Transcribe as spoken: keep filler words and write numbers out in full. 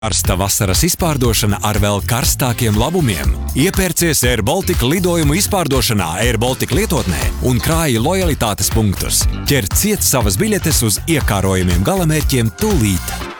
Karsta vasaras izpārdošana ar vēl karstākiem labumiem. Iepērcies Air Baltica lidojumu izpārdošanā Air Baltica lietotnē un krāji lojalitātes punktus. Ķer ciet savas biļetes uz iekārojumiem galamērķiem tūlīt.